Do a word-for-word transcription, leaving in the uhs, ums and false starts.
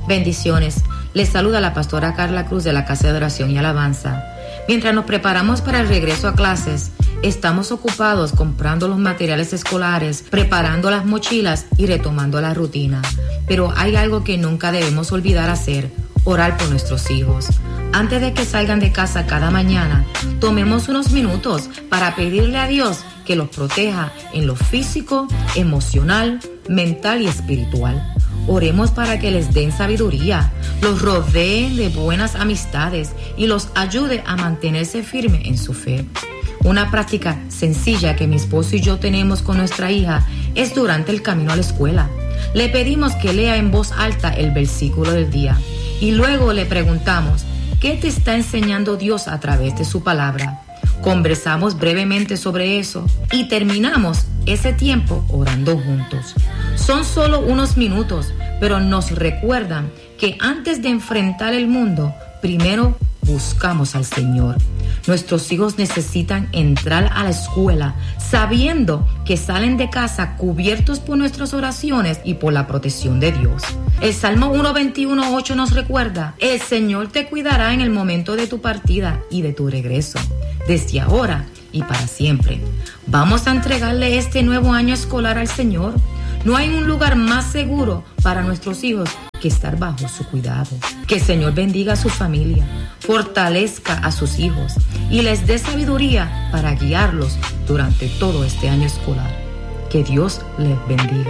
Bendiciones. Les saluda la pastora Carla Cruz de la Casa de Oración y Alabanza. Mientras nos preparamos para el regreso a clases, estamos ocupados comprando los materiales escolares, preparando las mochilas y retomando la rutina. Pero hay algo que nunca debemos olvidar hacer: orar por nuestros hijos. Antes de que salgan de casa cada mañana, tomemos unos minutos para pedirle a Dios que los proteja en lo físico, emocional, mental y espiritual. Oremos para que les den sabiduría, los rodeen de buenas amistades y los ayude a mantenerse firmes en su fe. Una práctica sencilla que mi esposo y yo tenemos con nuestra hija es durante el camino a la escuela. Le pedimos que lea en voz alta el versículo del día y luego le preguntamos: ¿qué te está enseñando Dios a través de su palabra? Conversamos brevemente sobre eso y terminamos ese tiempo orando juntos. Son solo unos minutos, pero nos recuerdan que antes de enfrentar el mundo, primero buscamos al Señor. Nuestros hijos necesitan entrar a la escuela sabiendo que salen de casa cubiertos por nuestras oraciones y por la protección de Dios. El Salmo ciento veintiuno, ocho nos recuerda: el Señor te cuidará en el momento de tu partida y de tu regreso, desde ahora y para siempre. Vamos a entregarle este nuevo año escolar al Señor. No hay un lugar más seguro para nuestros hijos que estar bajo su cuidado. Que el Señor bendiga a su familia, fortalezca a sus hijos y les dé sabiduría para guiarlos durante todo este año escolar. Que Dios les bendiga.